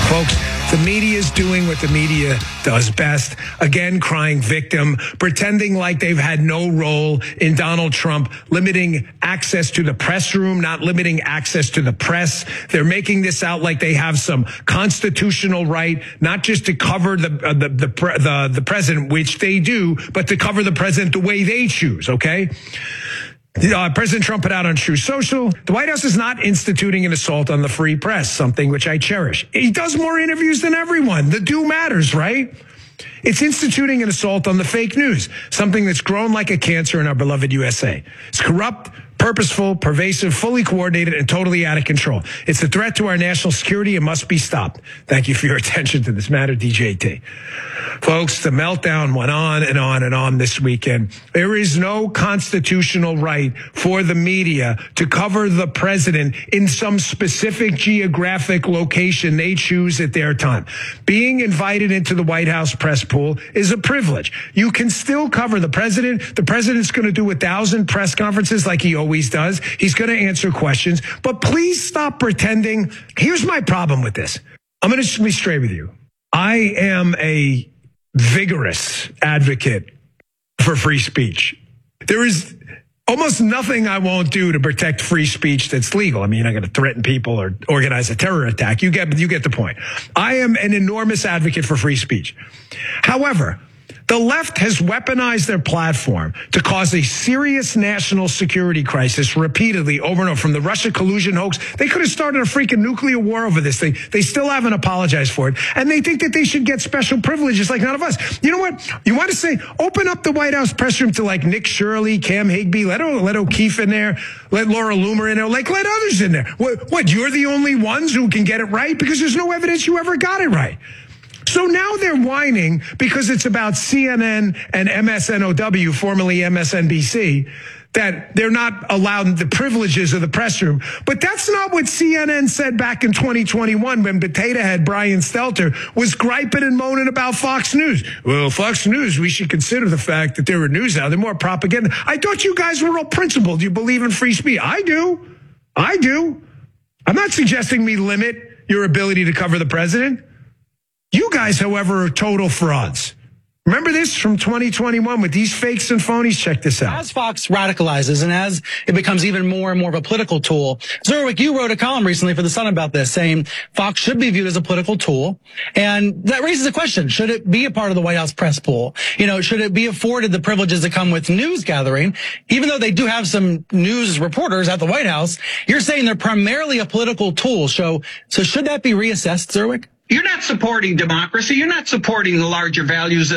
Folks, the media is doing what the media does best. Again, crying victim, pretending like they've had no role in Donald Trump limiting access to the press room, not limiting access to the press. They're making this out like they have some constitutional right, not just to cover the president, which they do, but to cover the president the way they choose, okay? President Trump put out on Truth Social, the White House is not instituting an assault on the free press, something which I cherish. He does more interviews than everyone. The do matters, right? It's instituting an assault on the fake news, something that's grown like a cancer in our beloved USA. It's corrupt, purposeful, pervasive, fully coordinated, and totally out of control. It's a threat to our national security and must be stopped. Thank you for your attention to this matter, DJT. Folks, the meltdown went on and on and on this weekend. There is no constitutional right for the media to cover the president in some specific geographic location they choose at their time. Being invited into the White House press pool is a privilege. You can still cover the president. The president's going to do 1,000 press conferences like he always does. He's going to answer questions. But please stop pretending. Here's my problem with this. I'm going to be straight with you. I am a vigorous advocate for free speech. There is almost nothing I won't do to protect free speech that's legal. I mean, I'm going to threaten people or organize a terror attack. You get the point. I am an enormous advocate for free speech. However, the left has weaponized their platform to cause a serious national security crisis repeatedly over and over. From the Russia collusion hoax, they could have started a freaking nuclear war over this thing. They still haven't apologized for it. And they think that they should get special privileges like none of us. You know what? You want to say, open up the White House press room to like Nick Shirley, Cam Higbee, let O'Keefe in there, let Laura Loomer in there, like let others in there. What, you're the only ones who can get it right? Because there's no evidence you ever got it right. So now they're whining because it's about CNN and MSNOW, formerly MSNBC, that they're not allowed the privileges of the press room. But that's not what CNN said back in 2021 when potato head Brian Stelter was griping and moaning about Fox News. Well, Fox News, we should consider the fact that they're a news now. They're more propaganda. I thought you guys were all principled. You believe in free speech. I do. I'm not suggesting we limit your ability to cover the president. You guys, however, are total frauds. Remember this from 2021 with these fakes and phonies? Check this out. As Fox radicalizes and as it becomes even more and more of a political tool, Zerwick, you wrote a column recently for The Sun about this, saying Fox should be viewed as a political tool. And that raises a question. Should it be a part of the White House press pool? You know, should it be afforded the privileges that come with news gathering? Even though they do have some news reporters at the White House, you're saying they're primarily a political tool. So should that be reassessed, Zerwick? You're not supporting democracy. You're not supporting the larger values